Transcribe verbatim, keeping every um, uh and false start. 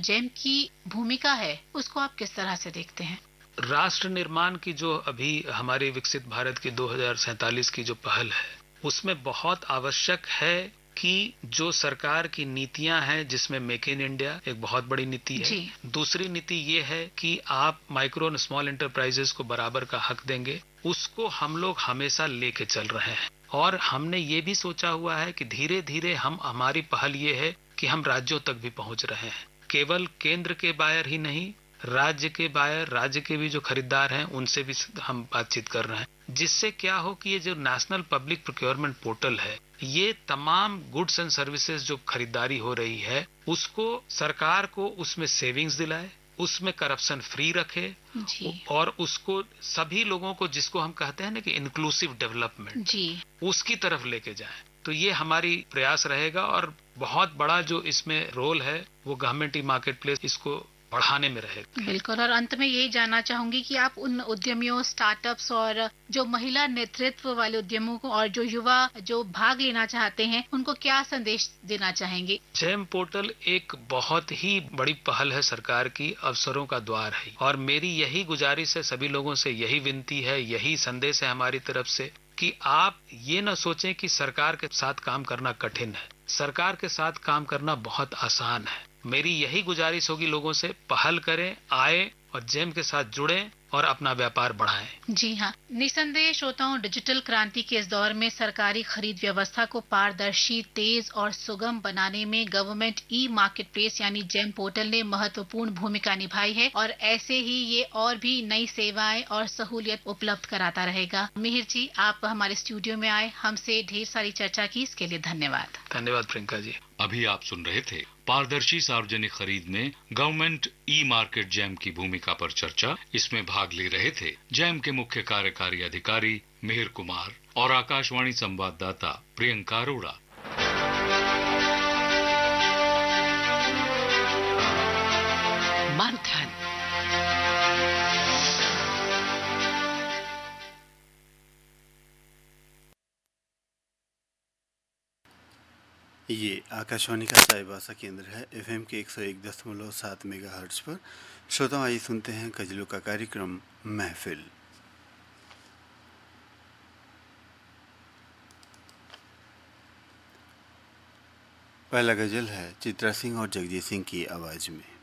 GeM की भूमिका है उसको आप किस तरह से देखते हैं? राष्ट्र निर्माण की जो अभी हमारे विकसित भारत की दो हज़ार सैंतालीस की जो पहल है, उसमें बहुत आवश्यक है कि जो सरकार की नीतियां हैं, जिसमें मेक इन इंडिया एक बहुत बड़ी नीति है। दूसरी नीति ये है कि आप माइक्रो और स्मॉल एंटरप्राइजेस को बराबर का हक देंगे, उसको हम लोग हमेशा लेके चल रहे हैं। और हमने ये भी सोचा हुआ है कि धीरे धीरे हम हमारी पहल ये है कि हम राज्यों तक भी पहुंच रहे हैं। केवल केंद्र के बायर ही नहीं, राज्य के बायर, राज्य के भी जो खरीदार हैं उनसे भी हम बातचीत कर रहे हैं, जिससे क्या हो कि ये जो नेशनल पब्लिक प्रोक्योरमेंट पोर्टल है, ये तमाम गुड्स एंड सर्विसेज जो खरीदारी हो रही है उसको सरकार को उसमें सेविंग्स दिलाए, उसमें करप्शन फ्री रखे और उसको सभी लोगों को, जिसको हम कहते हैं ना कि इंक्लूसिव डेवलपमेंट, उसकी तरफ लेके जाए। तो ये हमारी प्रयास रहेगा और बहुत बड़ा जो इसमें रोल है वो गवर्नमेंट ई मार्केट प्लेस इसको बढ़ाने में रहेगा। बिल्कुल। और अंत में यही जानना चाहूंगी कि आप उन उद्यमियों, स्टार्टअप्स और जो महिला नेतृत्व वाले उद्यमों को और जो युवा जो भाग लेना चाहते हैं उनको क्या संदेश देना चाहेंगे? जेम पोर्टल एक बहुत ही बड़ी पहल है सरकार की, अवसरों का द्वार है और मेरी यही गुजारिश है, सभी लोगों से यही विनती है, यही संदेश है हमारी तरफ से कि आप ये न सोचें कि सरकार के साथ काम करना कठिन है। सरकार के साथ काम करना बहुत आसान है। मेरी यही गुजारिश होगी लोगों से, पहल करें, आए और जेम के साथ जुड़ें और अपना व्यापार बढ़ाएं। जी हाँ, निसंदेह श्रोताओं, डिजिटल क्रांति के इस दौर में सरकारी खरीद व्यवस्था को पारदर्शी, तेज और सुगम बनाने में गवर्नमेंट ई मार्केट प्लेस यानी जेम पोर्टल ने महत्वपूर्ण भूमिका निभाई है और ऐसे ही ये और भी नई सेवाएं और सहूलियत उपलब्ध कराता रहेगा। मिहिर जी, आप हमारे स्टूडियो में आए, हमसे ढेर सारी चर्चा की, इसके लिए धन्यवाद। धन्यवाद प्रियंका जी। अभी आप सुन रहे थे पारदर्शी सार्वजनिक खरीद में गवर्नमेंट ई मार्केट जैम की भूमिका पर चर्चा। इसमें भाग ले रहे थे जैम के मुख्य कार्यकारी अधिकारी मिहिर कुमार और आकाशवाणी संवाददाता प्रियंका अरोड़ा। मंथन। ये आकाशवाणी का चाईबासा केंद्र है, एफएम के एक सौ एक दशमलव सात मेगाहर्ट्ज पर। श्रोताओं, आइए सुनते हैं गजलों का कार्यक्रम महफिल। पहला गजल है चित्रा सिंह और जगजीत सिंह की आवाज़ में।